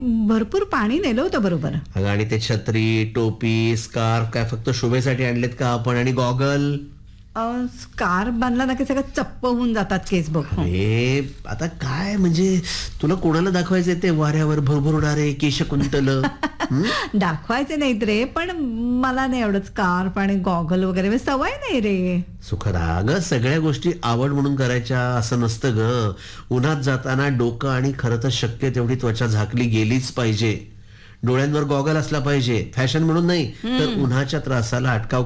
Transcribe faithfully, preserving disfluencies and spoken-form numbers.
भरपूर पाणी नेलं होतं बरोबर. अगं आणि ते छत्री, टोपी, स्कार्फ काय फक्त शोभेसाठी आणलेत का आपण? आणि गॉगल? स्कार्फ बांधला ना की सगळं चप्प होऊन जातात केस बघ. अरे आता काय म्हणजे तुला कोणाला दाखवायचे ते वाऱ्यावर भरभरणारे केशकुंतल? दाखवायचे नाहीत रे, पण मला नाही आवडत स्कार्फ आणि गॉगल वगैरे, म्हणजे सवय नाही रे. सुखदा, अगं सगळ्या गोष्टी आवड म्हणून करायच्या असं नसतं ग. उन्हात जाताना डोकं आणि खरं तर शक्य तेवढी त्वचा झाकली गेलीच पाहिजे. डोळ्यांवर गॉगल असला पाहिजे, फॅशन म्हणून नाही तर उन्हाच्या त्रासाला अटकाव